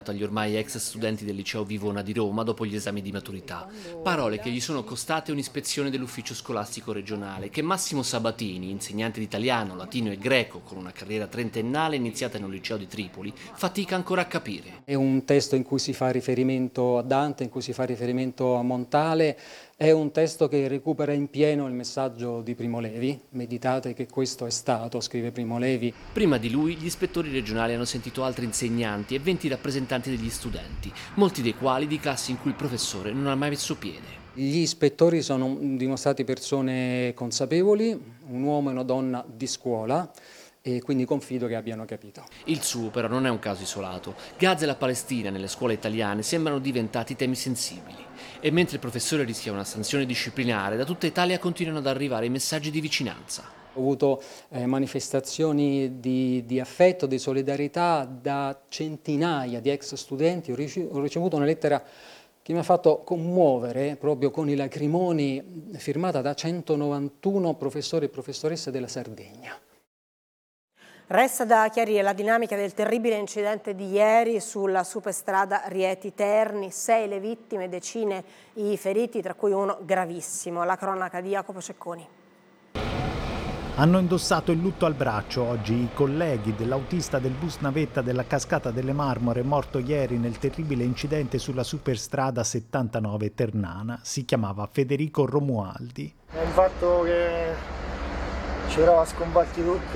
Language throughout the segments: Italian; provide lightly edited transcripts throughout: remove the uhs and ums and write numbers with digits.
agli ormai ex studenti del liceo Vivona di Roma dopo gli esami di maturità. Parole che gli sono costate un'ispezione dell'ufficio scolastico regionale che Massimo Sabatini, insegnante di italiano, latino e greco con una carriera trentennale iniziata in un liceo di Tripoli, fatica ancora a capire. È un testo in cui si fa riferimento a Dante, in cui si fa riferimento a Montale, è un testo che recupera in pieno il messaggio di Primo Levi. Meditate che questo è stato, scrive Primo Levi. Prima di lui gli ispettori regionali hanno sentito altri insegnanti e 20 rappresentanti degli studenti, molti dei quali di classi in cui il professore non ha mai messo piede. Gli ispettori sono dimostrati persone consapevoli, un uomo e una donna di scuola, e quindi confido che abbiano capito. Il suo però non è un caso isolato. Gaza e la Palestina nelle scuole italiane sembrano diventati temi sensibili. E mentre il professore rischia una sanzione disciplinare, da tutta Italia continuano ad arrivare i messaggi di vicinanza. Ho avuto manifestazioni di affetto, di solidarietà da centinaia di ex studenti. Ho ricevuto una lettera che mi ha fatto commuovere proprio con i lacrimoni, firmata da 191 professori e professoresse della Sardegna. Resta da chiarire la dinamica del terribile incidente di ieri sulla superstrada Rieti-Terni, 6 le vittime, decine i feriti, tra cui uno gravissimo. La cronaca di Jacopo Cecconi. Hanno indossato il lutto al braccio oggi i colleghi dell'autista del bus navetta della Cascata delle Marmore morto ieri nel terribile incidente sulla superstrada 79 Ternana. Si chiamava Federico Romualdi. È un fatto che ci eravamo sconvolti tutti.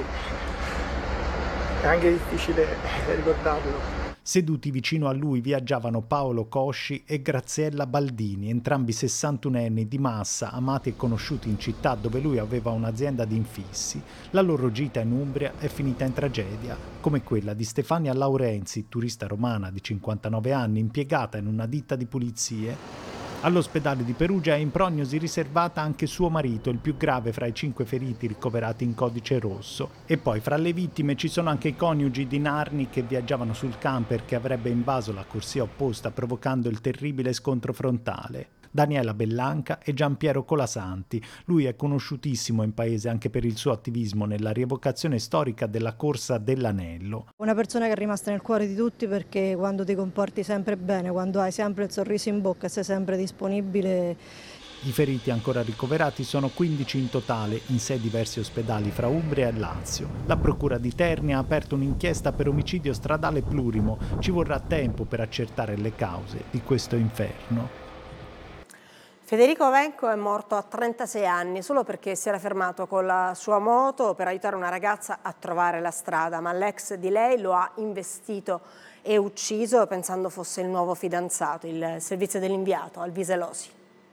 È anche difficile ricordarlo. Seduti vicino a lui viaggiavano Paolo Cosci e Graziella Baldini, entrambi 61enni di Massa, amati e conosciuti in città dove lui aveva un'azienda di infissi. La loro gita in Umbria è finita in tragedia, come quella di Stefania Laurenzi, turista romana di 59 anni, impiegata in una ditta di pulizie. All'ospedale di Perugia è in prognosi riservata anche suo marito, il più grave fra i 5 feriti ricoverati in codice rosso. E poi fra le vittime ci sono anche i coniugi di Narni che viaggiavano sul camper che avrebbe invaso la corsia opposta provocando il terribile scontro frontale. Daniela Bellanca e Giampiero Colasanti. Lui è conosciutissimo in paese anche per il suo attivismo nella rievocazione storica della Corsa dell'Anello. Una persona che è rimasta nel cuore di tutti perché quando ti comporti sempre bene, quando hai sempre il sorriso in bocca e sei sempre disponibile. I feriti ancora ricoverati sono 15 in totale in 6 diversi ospedali fra Umbria e Lazio. La procura di Terni ha aperto un'inchiesta per omicidio stradale plurimo. Ci vorrà tempo per accertare le cause di questo inferno. Federico Venco è morto a 36 anni solo perché si era fermato con la sua moto per aiutare una ragazza a trovare la strada, ma l'ex di lei lo ha investito e ucciso pensando fosse il nuovo fidanzato, il servizio dell'inviato Alvise Losi.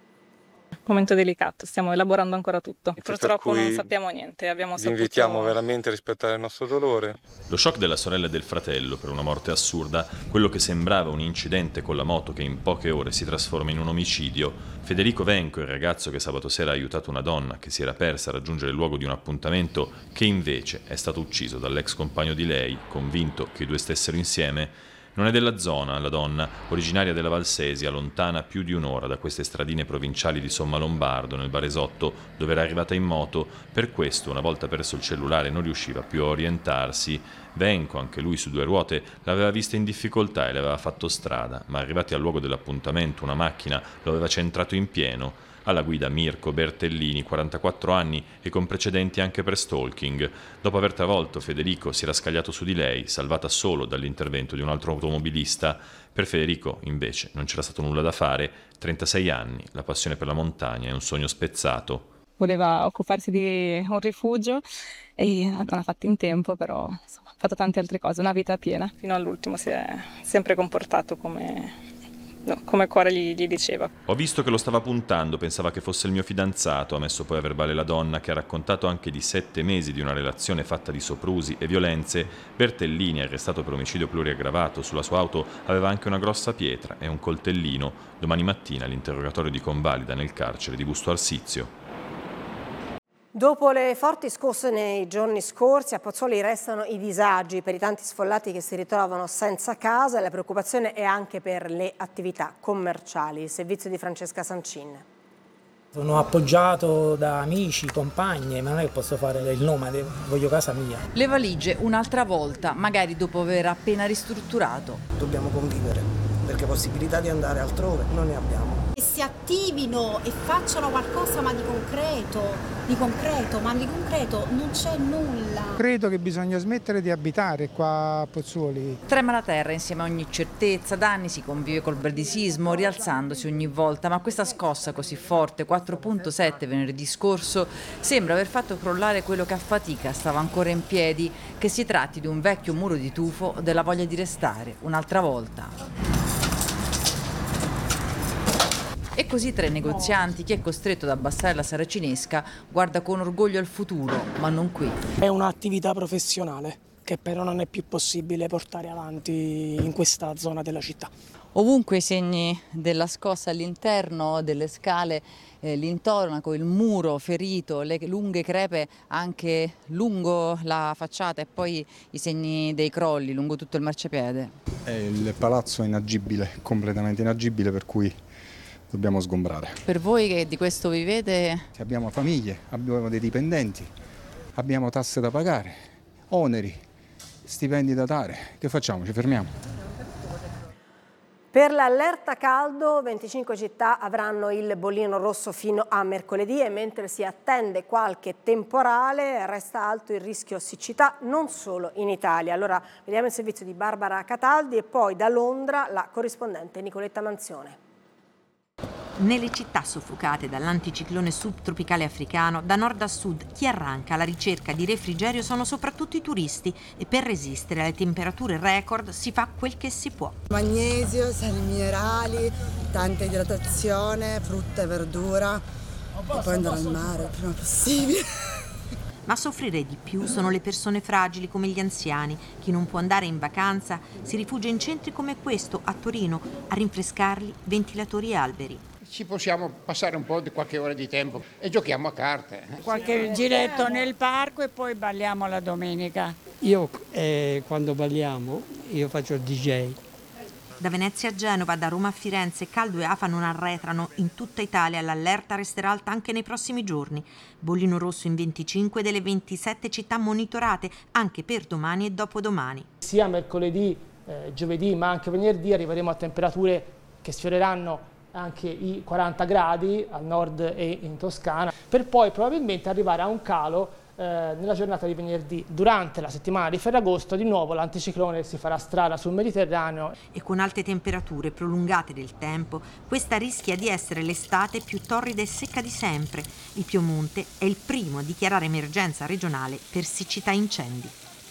Momento delicato, stiamo elaborando ancora tutto. Purtroppo non sappiamo niente, abbiamo saputo... Vi invitiamo veramente a rispettare il nostro dolore. Lo shock della sorella e del fratello per una morte assurda, quello che sembrava un incidente con la moto che in poche ore si trasforma in un omicidio. Federico Venco, il ragazzo che sabato sera ha aiutato una donna che si era persa a raggiungere il luogo di un appuntamento, che invece è stato ucciso dall'ex compagno di lei, convinto che i due stessero insieme. Non è della zona, la donna, originaria della Valsesia, lontana più di un'ora da queste stradine provinciali di Sommalombardo, nel Baresotto, dove era arrivata in moto. Per questo, una volta perso il cellulare, non riusciva più a orientarsi. Venco, anche lui su 2 ruote, l'aveva vista in difficoltà e le aveva fatto strada, ma arrivati al luogo dell'appuntamento una macchina lo aveva centrato in pieno. Alla guida Mirko Bertellini, 44 anni e con precedenti anche per stalking. Dopo aver travolto Federico si era scagliato su di lei, salvata solo dall'intervento di un altro automobilista. Per Federico, invece, non c'era stato nulla da fare. 36 anni, la passione per la montagna è un sogno spezzato. Voleva occuparsi di un rifugio e non l'ha fatto in tempo, però insomma, ha fatto tante altre cose, una vita piena. Fino all'ultimo si è sempre comportato come cuore gli diceva. Ho visto che lo stava puntando, pensava che fosse il mio fidanzato, ha messo poi a verbale la donna che ha raccontato anche di 7 mesi di una relazione fatta di soprusi e violenze. Bertellini, arrestato per omicidio pluriaggravato, sulla sua auto aveva anche una grossa pietra e un coltellino. Domani mattina l'interrogatorio di convalida nel carcere di Busto Arsizio. Dopo le forti scosse nei giorni scorsi, a Pozzuoli restano i disagi per i tanti sfollati che si ritrovano senza casa e la preoccupazione è anche per le attività commerciali. Il servizio di Francesca Sancin. Sono appoggiato da amici, compagni, ma non è che posso fare il nomade, voglio casa mia. Le valigie un'altra volta, magari dopo aver appena ristrutturato. Dobbiamo convivere, perché possibilità di andare altrove non ne abbiamo. Che si attivino e facciano qualcosa ma di concreto, ma di concreto non c'è nulla. Credo che bisogna smettere di abitare qua a Pozzuoli. Trema la terra insieme a ogni certezza, da anni si convive col bradisismo, rialzandosi ogni volta, ma questa scossa così forte, 4.7 venerdì scorso, sembra aver fatto crollare quello che a fatica stava ancora in piedi, che si tratti di un vecchio muro di tufo o della voglia di restare un'altra volta. E così tra i negozianti, chi è costretto ad abbassare la saracinesca guarda con orgoglio al futuro, ma non qui. È un'attività professionale che però non è più possibile portare avanti in questa zona della città. Ovunque i segni della scossa all'interno delle scale, l'intonaco, il muro ferito, le lunghe crepe anche lungo la facciata e poi i segni dei crolli lungo tutto il marciapiede. Il palazzo è inagibile, completamente inagibile, per cui dobbiamo sgombrare. Per voi che di questo vivete? Abbiamo famiglie, abbiamo dei dipendenti, abbiamo tasse da pagare, oneri, stipendi da dare. Che facciamo? Ci fermiamo? Per l'allerta caldo 25 città avranno il bollino rosso fino a mercoledì e mentre si attende qualche temporale resta alto il rischio siccità non solo in Italia. Allora vediamo il servizio di Barbara Cataldi e poi da Londra la corrispondente Nicoletta Manzione. Nelle città soffocate dall'anticiclone subtropicale africano, da nord a sud, chi arranca alla ricerca di refrigerio sono soprattutto i turisti e per resistere alle temperature record si fa quel che si può. Magnesio, sali minerali, tanta idratazione, frutta e verdura e poi andare al mare il prima possibile. Ma a soffrire di più sono le persone fragili come gli anziani. Chi non può andare in vacanza si rifugia in centri come questo a Torino a rinfrescarli ventilatori e alberi. Ci possiamo passare un po' di qualche ora di tempo e giochiamo a carte. Qualche giretto nel parco e poi balliamo la domenica. Io quando balliamo io faccio il DJ. Da Venezia a Genova, da Roma a Firenze, caldo e afa non arretrano. In tutta Italia l'allerta resterà alta anche nei prossimi giorni. Bollino rosso in 25 delle 27 città monitorate, anche per domani e dopodomani. Sia mercoledì, giovedì, ma anche venerdì arriveremo a temperature che sfioreranno anche i 40 gradi al nord e in Toscana, per poi probabilmente arrivare a un calo nella giornata di venerdì. Durante la settimana di Ferragosto di nuovo l'anticiclone si farà strada sul Mediterraneo. E con alte temperature prolungate del tempo, questa rischia di essere l'estate più torrida e secca di sempre. Il Piemonte è il primo a dichiarare emergenza regionale per siccità e incendi.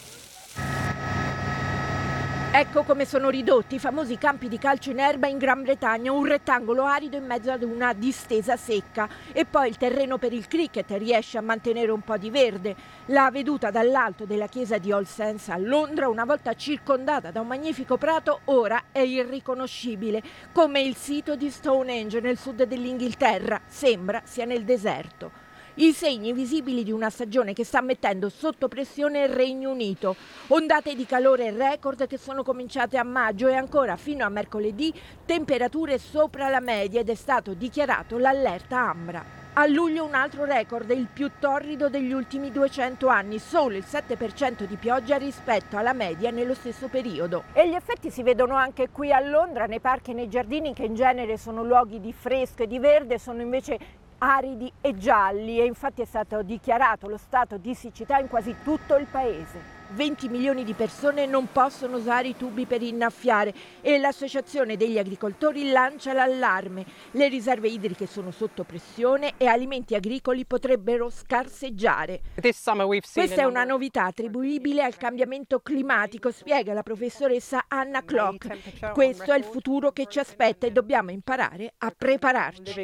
Ecco come sono ridotti i famosi campi di calcio in erba in Gran Bretagna, un rettangolo arido in mezzo ad una distesa secca e poi il terreno per il cricket riesce a mantenere un po' di verde. La veduta dall'alto della chiesa di All Saints a Londra, una volta circondata da un magnifico prato, ora è irriconoscibile, come il sito di Stonehenge nel sud dell'Inghilterra, sembra sia nel deserto. I segni visibili di una stagione che sta mettendo sotto pressione il Regno Unito. Ondate di calore record che sono cominciate a maggio e ancora fino a mercoledì temperature sopra la media ed è stato dichiarato l'allerta Ambra. A luglio un altro record, il più torrido degli ultimi 200 anni, solo il 7% di pioggia rispetto alla media nello stesso periodo. E gli effetti si vedono anche qui a Londra, nei parchi e nei giardini che in genere sono luoghi di fresco e di verde, sono invece aridi e gialli e infatti è stato dichiarato lo stato di siccità in quasi tutto il paese. 20 milioni di persone non possono usare i tubi per innaffiare e l'associazione degli agricoltori lancia l'allarme. Le riserve idriche sono sotto pressione e alimenti agricoli potrebbero scarseggiare. Questa è una novità attribuibile al cambiamento climatico, spiega la professoressa Anna Clock. Questo è il futuro che ci aspetta e dobbiamo imparare a prepararci.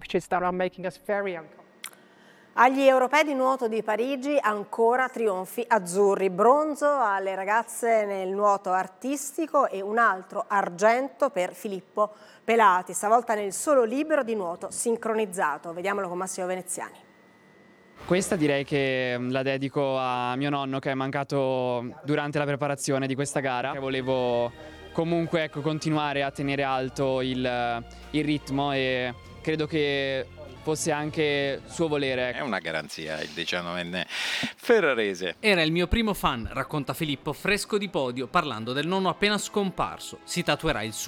Agli europei di nuoto di Parigi ancora trionfi azzurri, bronzo alle ragazze nel nuoto artistico e un altro argento per Filippo Pelati, stavolta nel solo libero di nuoto sincronizzato. Vediamolo con Massimo Veneziani. Questa direi che la dedico a mio nonno che è mancato durante la preparazione di questa gara. Volevo comunque continuare a tenere alto il ritmo e credo che fosse anche suo volere. È una garanzia il 19enne ferrarese. Era il mio primo fan, racconta Filippo, fresco di podio, parlando del nonno appena scomparso. Si tatuerà il suo